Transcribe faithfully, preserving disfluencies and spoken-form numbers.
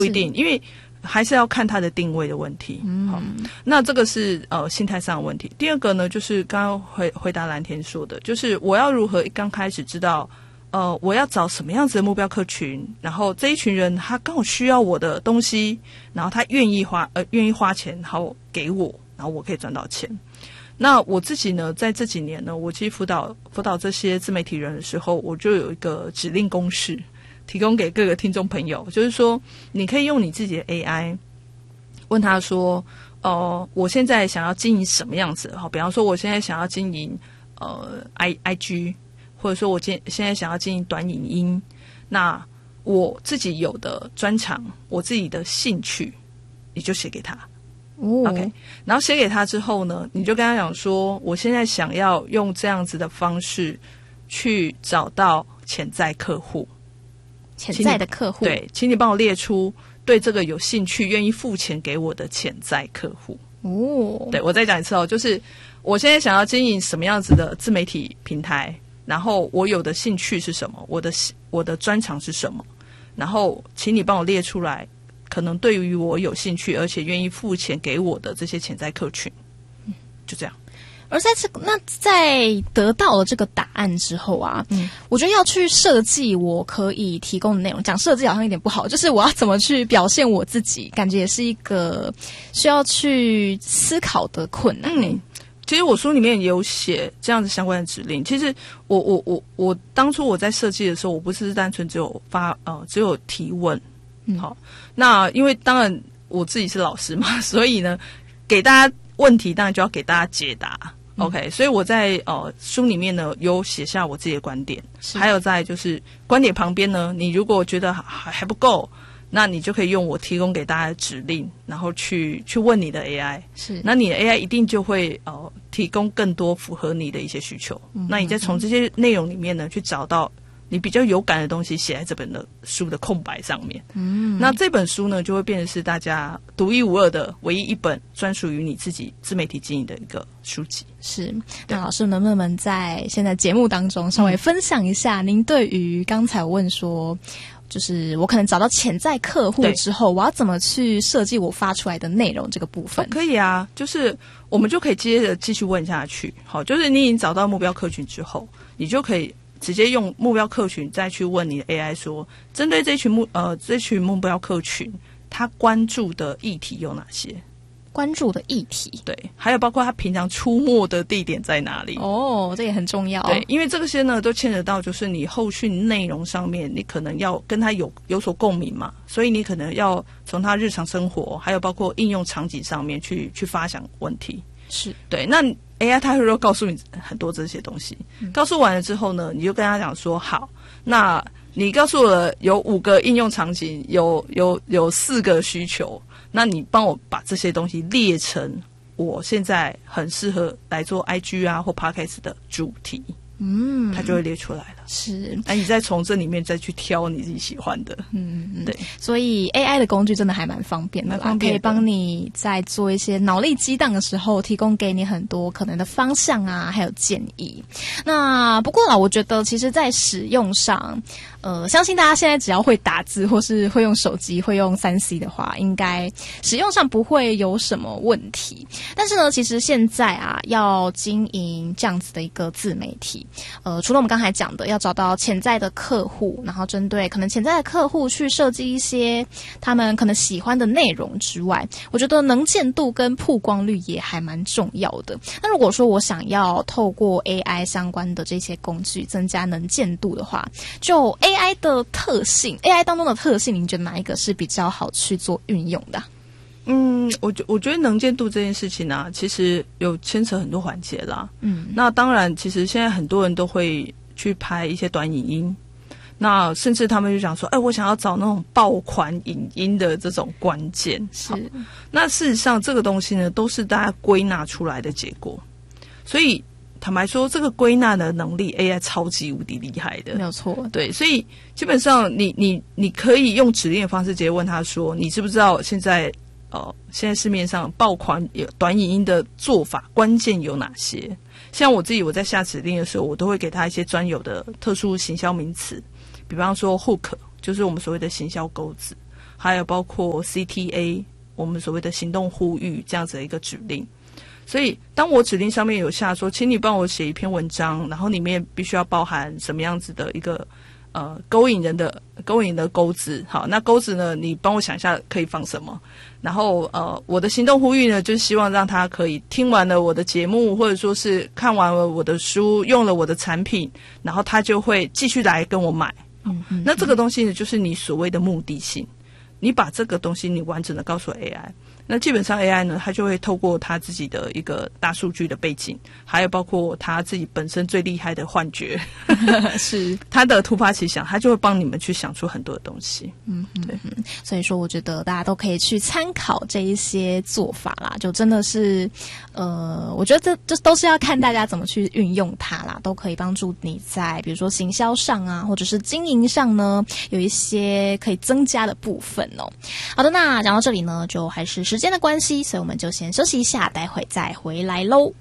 不一定，因为还是要看它的定位的问题。嗯，好，那这个是呃心态上的问题。第二个呢，就是刚刚回回答蓝天说的，就是我要如何刚开始知道，呃，我要找什么样子的目标客群，然后这一群人他刚好需要我的东西，然后他愿意花呃愿意花钱，好给我，然后我可以赚到钱。那我自己呢，在这几年呢，我其实辅导辅导这些自媒体人的时候，我就有一个指令公式提供给各个听众朋友，就是说你可以用你自己的 A I 问他说，哦、呃，我现在想要经营什么样子？好，比方说我现在想要经营呃 I IG， 或者说我现现在想要经营短影音，那我自己有的专长，我自己的兴趣，你就写给他。哦、OK， 然后写给他之后呢，你就跟他讲说，我现在想要用这样子的方式去找到潜在客户， 潜在的客户， 对，请你帮我列出对这个有兴趣、愿意付钱给我的潜在客户。哦，对，我再讲一次哦，就是我现在想要经营什么样子的自媒体平台，然后我有的兴趣是什么，我的我的专长是什么，然后请你帮我列出来。可能对于我有兴趣而且愿意付钱给我的这些潜在客群，就这样。 而在这那在得到了这个答案之后啊，嗯，我觉得要去设计我可以提供的内容。讲设计好像有点不好，就是我要怎么去表现我自己，感觉也是一个需要去思考的困难。嗯， 其实我书里面也有写这样子相关的指令。其实我我我我当初我在设计的时候，我不是单纯只有发呃只有提问。嗯，好，那因为当然我自己是老师嘛，所以呢，给大家问题当然就要给大家解答。嗯、OK， 所以我在呃书里面呢有写下我自己的观点，还有在就是观点旁边呢，你如果觉得还还不够，那你就可以用我提供给大家的指令，然后去去问你的 A I， 是，那你的 A I 一定就会呃提供更多符合你的一些需求。嗯、那你再从这些内容里面呢去找到。你比较有感的东西写在这本的书的空白上面，嗯，那这本书呢就会变成是大家独一无二的唯一一本专属于你自己自媒体经营的一个书籍。 是，那老师能不能在现在节目当中稍微分享一下您对于刚才我问说，就是我可能找到潜在客户之后，我要怎么去设计我发出来的内容这个部分？ 哦、可以啊，就是我们就可以接着继续问下去。好，就是你已经找到目标客群之后，你就可以。直接用目标客群再去问你的 A I 说，针对这群目呃这群目标客群，他关注的议题有哪些？ 关注的议题， 对，还有包括他平常出没的地点在哪里？ 哦，这也很重要。 对，因为这些呢都牵扯到就是你后续内容上面，你可能要跟他有有所共鸣嘛，所以你可能要从他日常生活，还有包括应用场景上面去去发想问题。是对，那 A I 它会告诉你很多这些东西，嗯、告诉完了之后呢，你就跟他讲说，好，那你告诉我了有五个应用场景，有有有四个需求，那你帮我把这些东西列成我现在很适合来做 I G 啊或 Podcast 的主题。嗯，它就会列出来了。是，那你再从这里面再去挑你自己喜欢的。嗯嗯，对。 所以 A I 的工具真的还蛮方便的啦，方便的可以帮你在做一些脑力激荡的时候，提供给你很多可能的方向啊，还有建议。那不过啦，我觉得其实在使用上，呃，相信大家现在只要会打字或是会用手机、会用三 C 的话，应该使用上不会有什么问题。但是呢，其实现在啊，要经营这样子的一个自媒体。呃，除了我们刚才讲的要找到潜在的客户，然后针对可能潜在的客户去设计一些他们可能喜欢的内容之外，我觉得能见度跟曝光率也还蛮重要的。那如果说我想要透过 A I 相关的这些工具增加能见度的话，就 A I 的特性 A I 当中的特性，您觉得哪一个是比较好去做运用的啊？ 嗯，我觉我觉得能见度这件事情啊，其实有牵扯很多环节啦。嗯，那当然，其实现在很多人都会去拍一些短影音，那甚至他们就讲说，哎，我想要找那种爆款影音的这种关键。是，那事实上这个东西呢，都是大家归纳出来的结果。所以坦白说，这个归纳的能力 A I 超级无敌厉害的， 没有错。 对，所以基本上你你你可以用指令的方式直接问他说，你知不知道现在？呃，现在市面上爆款短影音的做法关键有哪些？像我自己我在下指令的时候，我都会给他一些专有的特殊行销名词，比方说 hook， 就是我们所谓的行销钩子。 还有包括 C T A， 我们所谓的行动呼吁这样子的一个指令。所以当我指令上面有下说，请你帮我写一篇文章，然后里面必须要包含什么样子的一个呃勾引人的勾引的钩子，好，那钩子呢，你帮我想一下可以放什么。然后呃，我的行动呼吁呢，就是希望让他可以听完了我的节目，或者说是看完了我的书，用了我的产品，然后他就会继续来跟我买。嗯嗯，那这个东西呢，就是你所谓的目的性。你把这个东西你完整的告诉 A I， 那基本上 A I 呢，它就会透过它自己的一个大数据的背景，还有包括它自己本身最厉害的幻觉，是它的突发奇想，它就会帮你们去想出很多的东西。 嗯，对。所以说，我觉得大家都可以去参考这一些做法啦，就真的是，呃，我觉得这这都是要看大家怎么去运用它啦，都可以帮助你在比如说行销上啊，或者是经营上呢，有一些可以增加的部分。好的，那讲到这里呢，就还是时间的关系，所以我们就先休息一下，待会再回来喽。